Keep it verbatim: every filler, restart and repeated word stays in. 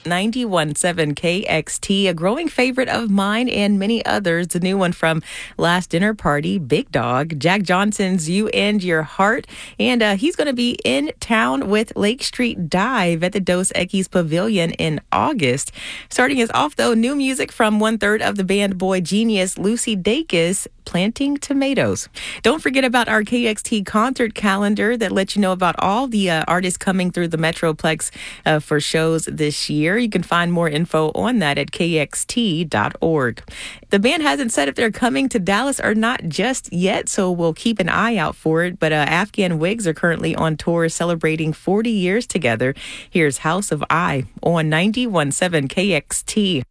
ninety-one point seven K X T, a growing favorite of mine and many others. The new one from Last Dinner Party, Big Dog, Jack Johnson's You and Your Heart. And uh, he's going to be in town with Lake Street Dive at the Dos Equis Pavilion in August. Starting us off, though, new music from one-third of the band Boy Genius, Lucy Dacus, Planting Tomatoes. Don't forget about our K X T concert calendar that lets you know about all the uh, artists coming through the Metroplex uh, for shows this year. You can find more info on that at K X T dot org. The band hasn't said if they're coming to Dallas or not just yet, so we'll keep an eye out for it. But uh, Afghan Wigs are currently on tour celebrating forty years together. Here's House of I on ninety-one point seven K X T.